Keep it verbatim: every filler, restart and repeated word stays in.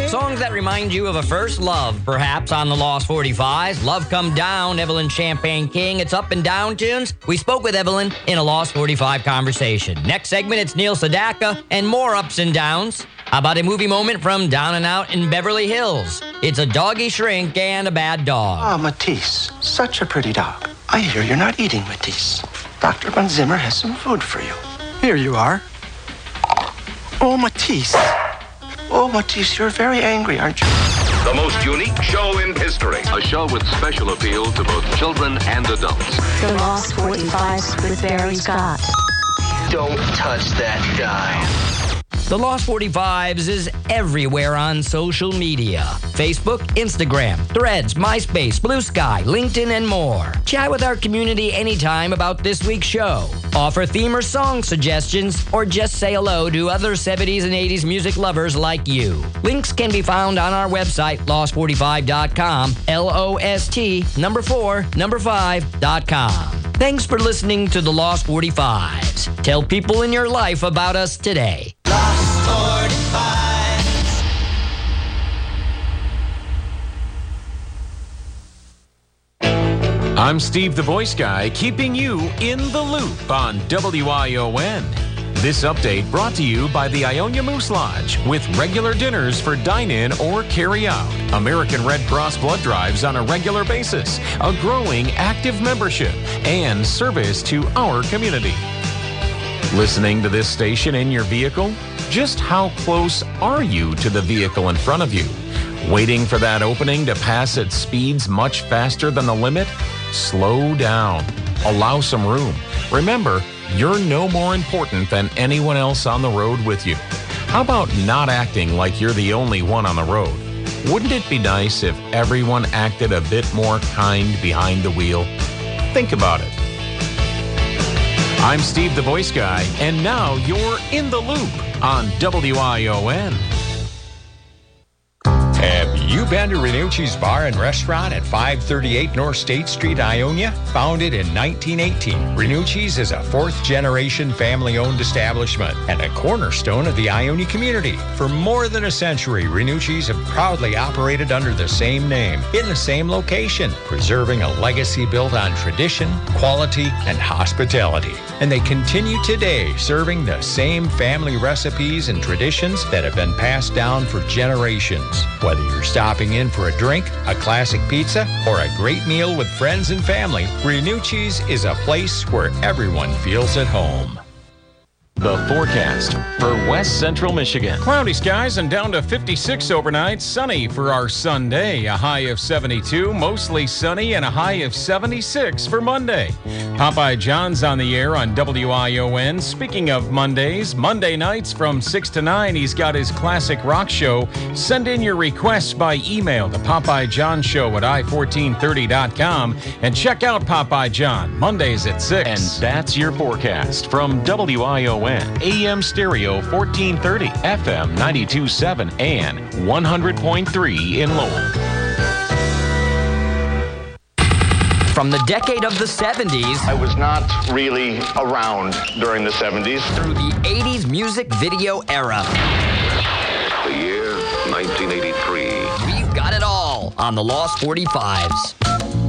Songs that remind you of a first love, perhaps, on the Lost forty-fives. Love Come Down, Evelyn Champagne King. It's Up and Down tunes. We spoke with Evelyn in a Lost forty-five conversation. Next segment, it's Neil Sedaka and more ups and downs. How about a movie moment from Down and Out in Beverly Hills? It's A Doggy Shrink and a Bad Dog. Ah, Matisse, such a pretty dog. I hear you're not eating, Matisse. Doctor Von Zimmer has some food for you. Here you are. Oh, Matisse. Oh, Matisse, you're very angry, aren't you? The most unique show in history. A show with special appeal to both children and adults. The Lost forty-fives with Barry Scott. Don't touch that dial. The Lost forty-fives is everywhere on social media. Facebook, Instagram, Threads, MySpace, Blue Sky, LinkedIn, and more. Chat with our community anytime about this week's show. Offer theme or song suggestions, or just say hello to other seventies and eighties music lovers like you. Links can be found on our website, lost forty-five dot com, L O S T, number four, number five, dot com. Thanks for listening to the Lost forty-fives. Tell people in your life about us today. I'm Steve the Voice Guy, keeping you in the loop on W I O N. This update brought to you by the Ionia Moose Lodge, with regular dinners for dine-in or carry-out, American Red Cross blood drives on a regular basis, a growing active membership, and service to our community. Listening to this station in your vehicle? Just how close are you to the vehicle in front of you? Waiting for that opening to pass at speeds much faster than the limit? Slow down. Allow some room. Remember, you're no more important than anyone else on the road with you. How about not acting like you're the only one on the road? Wouldn't it be nice if everyone acted a bit more kind behind the wheel? Think about it. I'm Steve the Voice Guy, and now you're in the loop on W I O N. Have you been to Renucci's Bar and Restaurant at five thirty-eight North State Street, Ionia? Founded in nineteen eighteen, Renucci's is a fourth-generation family-owned establishment and a cornerstone of the Ionia community. For more than a century, Renucci's have proudly operated under the same name, in the same location, preserving a legacy built on tradition, quality, and hospitality. And they continue today, serving the same family recipes and traditions that have been passed down for generations. Whether you're stopping in for a drink, a classic pizza, or a great meal with friends and family, Renucci's is a place where everyone feels at home. The forecast for West Central Michigan. Cloudy skies and down to fifty-six overnight. Sunny for our Sunday. A high of seventy-two. Mostly sunny and a high of seventy-six for Monday. Popeye John's on the air on W I O N. Speaking of Mondays, Monday nights from six to nine, he's got his classic rock show. Send in your requests by email to Popeye John Show at i fourteen thirty dot com and check out Popeye John Mondays at six. And that's your forecast from W I O N. A M Stereo fourteen thirty, F M ninety-two point seven, and one hundred point three in Lowell. From the decade of the seventies, I was not really around during the seventies. through the eighties music video era. The year nineteen eighty-three. We've got it all on the Lost forty-fives.